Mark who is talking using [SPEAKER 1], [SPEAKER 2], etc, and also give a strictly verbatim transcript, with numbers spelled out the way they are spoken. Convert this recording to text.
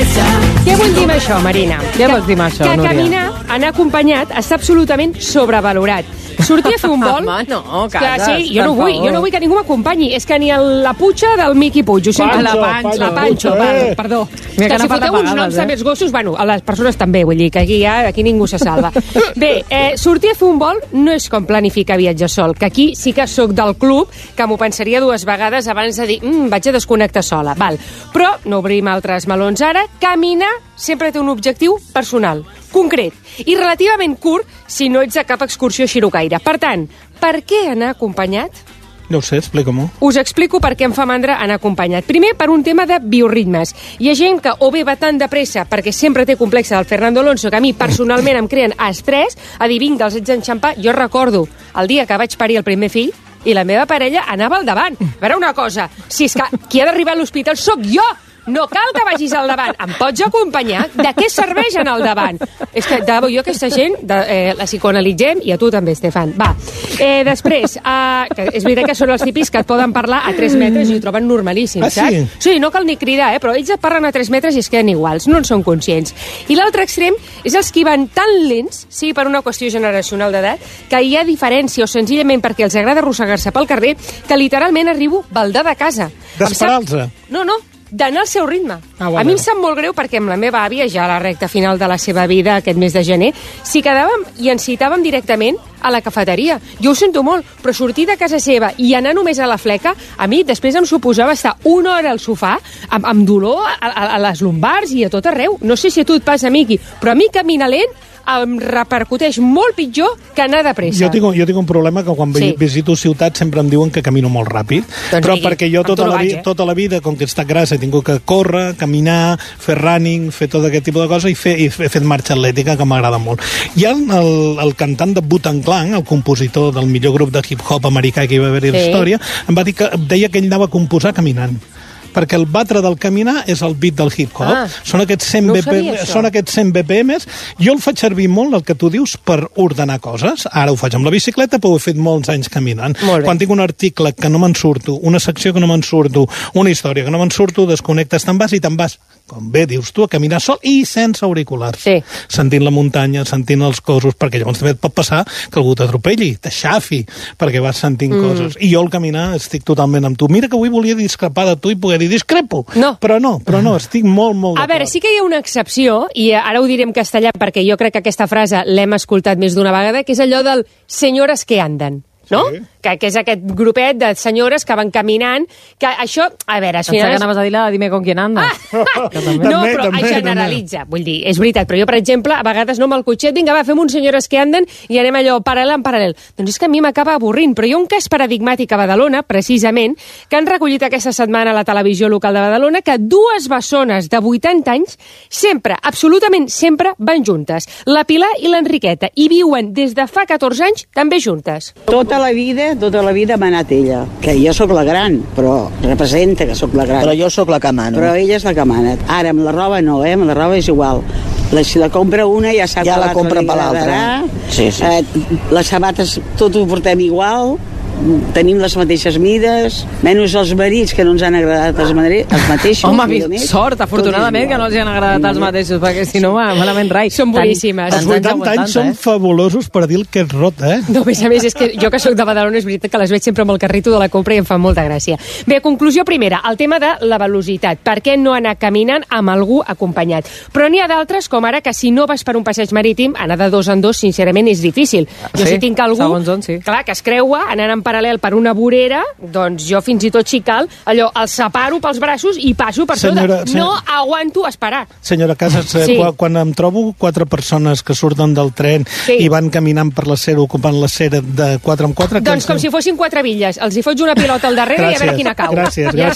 [SPEAKER 1] Què vull dir amb això, Marina?
[SPEAKER 2] Què vols dir amb això,
[SPEAKER 1] que
[SPEAKER 2] Núria?
[SPEAKER 1] caminar, anar acompanyat, està absolutament sobrevalorat. Sortir a fer un vol...
[SPEAKER 2] Home, no,
[SPEAKER 1] que,
[SPEAKER 2] Casas,
[SPEAKER 1] sí, jo
[SPEAKER 2] per
[SPEAKER 1] no vull,
[SPEAKER 2] favor.
[SPEAKER 1] jo no vull que ningú m'acompanyi. És que ni el, la putxa del Miqui Puig, ho sento.
[SPEAKER 3] Pancho,
[SPEAKER 1] la Pancho, la Pancho,
[SPEAKER 3] Pancho,
[SPEAKER 1] perdó,
[SPEAKER 3] eh.
[SPEAKER 1] perdó.
[SPEAKER 2] Mira que
[SPEAKER 1] que
[SPEAKER 2] n'ha
[SPEAKER 1] si
[SPEAKER 2] parlat
[SPEAKER 1] foteu uns
[SPEAKER 2] vegades,
[SPEAKER 1] noms
[SPEAKER 2] eh?
[SPEAKER 1] a més gossos, bueno, a les persones també, vull dir que aquí ja aquí ningú se salva. Bé, eh, sortir a fer un vol no és com planificar viatjar sol, que aquí sí que sóc del club, que m'ho pensaria dues vegades abans de dir, mm, vaig a desconnectar sola, val. Però no obrim altres melons ara, caminar sempre té un objectiu personal, concret, i relativament curt si no ets de cap excursió xirocaire. Per tant, per què anar acompanyat?
[SPEAKER 3] No ho sé, explica-m'ho.
[SPEAKER 1] Us explico per què em fa mandra anar acompanyat. Primer, per un tema de bioritmes. Hi ha gent que o bé va tan de pressa perquè sempre té complexe del Fernando Alonso, que a mi personalment em creen estrès, a dir, vinga, els ets d'enxampar. Jo recordo el dia que vaig parir el primer fill i la meva parella anava al davant. A veure una cosa, si és que qui ha d'arribar a l'hospital sóc jo! No cal que vagis al davant. Em pots acompanyar? De què serveix anar al davant? És que, de debò, jo aquesta gent de, eh, la psicoanalitzem i a tu també, Estefan. Va. Eh, després, eh, que és veritat que són els típics que et poden parlar a tres metres i ho troben normalíssim,
[SPEAKER 3] Ah, sí?
[SPEAKER 1] saps? Sí, no cal ni cridar, eh, però ells et parlen a tres metres i es queden iguals, no en són conscients. I l'altre extrem és els que van tan lents, sigui per una qüestió generacional d'edat, que hi ha diferència o senzillament perquè els agrada arrossegar-se pel carrer, que literalment arribo baldar de casa.
[SPEAKER 3] D'esperar-los?
[SPEAKER 1] No, no, d'anar al seu ritme.
[SPEAKER 3] Ah, bueno.
[SPEAKER 1] A mi em sap molt greu perquè amb la meva àvia, ja a la recta final de la seva vida, aquest mes de gener, s'hi quedàvem i ens citàvem directament a la cafeteria. Jo ho sento molt, però sortir de casa seva i anar només a la fleca, a mi després em suposava estar una hora al sofà amb, amb dolor a, a, a les lumbars i a tot arreu. No sé si a tu et passa, Miqui, però a mi caminar lent em repercuteix molt pitjor que anar de pressa.
[SPEAKER 3] Jo tinc, jo tinc un problema que quan
[SPEAKER 1] Sí.
[SPEAKER 3] visito ciutats sempre em diuen que camino molt ràpid,
[SPEAKER 1] Doncs
[SPEAKER 3] però
[SPEAKER 1] digui,
[SPEAKER 3] perquè jo
[SPEAKER 1] amb tu
[SPEAKER 3] tota
[SPEAKER 1] no
[SPEAKER 3] la,
[SPEAKER 1] vaig,
[SPEAKER 3] vi,
[SPEAKER 1] eh?
[SPEAKER 3] tota la vida, com que he estat grassa, he tingut que córrer, caminar, fer running, fer tot aquest tipus de coses i, fer, i he fet marxa atlètica, que m'agrada molt. Hi ha el, el cantant de Wu-Tang Clan, el compositor del millor grup de hip-hop americà que hi va haver-hi
[SPEAKER 1] Sí.
[SPEAKER 3] la història, em va dir que deia que ell anava a composar caminant, perquè el batre del caminar és el beat del hip-hop.
[SPEAKER 1] Ah,
[SPEAKER 3] són aquests cent
[SPEAKER 1] no ho
[SPEAKER 3] B P M,
[SPEAKER 1] sabia, això.
[SPEAKER 3] són aquests cent B P Ms. Jo el faig servir molt, el que tu dius, per ordenar coses. Ara ho faig amb la bicicleta, però ho he fet molts anys caminant.
[SPEAKER 1] Molt bé.
[SPEAKER 3] Quan tinc un article que no me'n surto, una secció que no me'n surto, una història que no me'n surto, desconnectes, te'n vas i te'n vas, com bé dius tu, a caminar sol i sense auriculars.
[SPEAKER 1] Sí.
[SPEAKER 3] Sentint la muntanya, sentint els cossos, perquè llavors també et pot passar que algú t'atropelli, t'aixafi, perquè vas sentint mm. coses. I jo al caminar estic totalment amb tu. Mira que avui volia discrepar de tu i poder dir discrepo.
[SPEAKER 1] No.
[SPEAKER 3] Però no, però no, estic molt, molt
[SPEAKER 1] A
[SPEAKER 3] d'acord.
[SPEAKER 1] veure, sí que hi ha una excepció, i ara ho diré en castellà perquè jo crec que aquesta frase l'hem escoltat més d'una vegada, que és allò del senyores que anden, no?
[SPEAKER 3] Sí.
[SPEAKER 1] Que, que és aquest grupet de senyores que van caminant, que això, a veure, al
[SPEAKER 2] Pensava
[SPEAKER 1] final...
[SPEAKER 2] que anaves a dir la de dime con quién andas.
[SPEAKER 1] Ah!
[SPEAKER 2] Que també.
[SPEAKER 1] No,
[SPEAKER 3] També,
[SPEAKER 1] però
[SPEAKER 3] també,
[SPEAKER 1] generalitza, vull dir, és veritat, però jo, per exemple, a vegades no amb el cotxet, vinga, va, fem uns senyores que anden i anem allò paral·lel en paral·lel. Doncs és que a mi m'acaba avorrint, però hi ha un cas paradigmàtic a Badalona, precisament, que han recollit aquesta setmana a la televisió local de Badalona, que dues bessones de vuitanta anys sempre, absolutament sempre, van juntes. La Pilar i l'Enriqueta, i viuen des de fa catorze anys també juntes.
[SPEAKER 4] Tota la vida, tota la vida m'ha anat ella, que jo sóc la gran, però representa que sóc la gran.
[SPEAKER 5] Però jo sóc la que mano.
[SPEAKER 4] Però ella és la que mana. Ara, amb la roba no, eh? Amb la roba és igual. La, si la compra una ja sap
[SPEAKER 5] Ja
[SPEAKER 4] que
[SPEAKER 5] la
[SPEAKER 4] l'altra
[SPEAKER 5] compra
[SPEAKER 4] li
[SPEAKER 5] per l'altra.
[SPEAKER 4] agradarà.
[SPEAKER 5] Sí, sí.
[SPEAKER 4] Eh, les sabates tot ho portem igual, tenim les mateixes mides, menys els marits que no ens han agradat els, madri- els mateixos.
[SPEAKER 2] Home,
[SPEAKER 4] millor més.
[SPEAKER 2] sort,
[SPEAKER 4] Tot
[SPEAKER 2] afortunadament,
[SPEAKER 4] és
[SPEAKER 2] que no els hi han agradat els mateixos, perquè si no, va, malament rai.
[SPEAKER 1] Són boníssimes.
[SPEAKER 3] Els vuitanta anys són fabulosos per dir el que és rot, eh?
[SPEAKER 1] No, a més a més, és que jo que sóc de Badalona és veritat que les veig sempre amb el carrito de la compra i em fa molta gràcia. Bé, conclusió primera, el tema de la velocitat. Per què no anar caminant amb algú acompanyat? Però n'hi ha d'altres, com ara, que si no vas per un passeig marítim, anar de dos en dos, sincerament, és difícil. Jo
[SPEAKER 2] Sí,
[SPEAKER 1] si tinc algú,
[SPEAKER 2] segons on, sí.
[SPEAKER 1] clar, que es creua, anant en paral·lel per una vorera, doncs jo fins i tot si cal, allò, el separo pels braços i passo per
[SPEAKER 3] Senyora-
[SPEAKER 1] sota.
[SPEAKER 3] senyora-
[SPEAKER 1] No aguanto esperar.
[SPEAKER 3] Senyora Casas, eh,
[SPEAKER 1] Sí.
[SPEAKER 3] quan, quan em trobo quatre persones que surten del tren
[SPEAKER 1] Sí.
[SPEAKER 3] i van caminant per l'acera, ocupant l'acera de quatre en quatre...
[SPEAKER 1] Doncs com si fossin quatre billes. Els hi fots una pilota al darrere i a veure
[SPEAKER 3] Gràcies,
[SPEAKER 1] quina cau.
[SPEAKER 3] gràcies,
[SPEAKER 1] Ja
[SPEAKER 3] gràcies.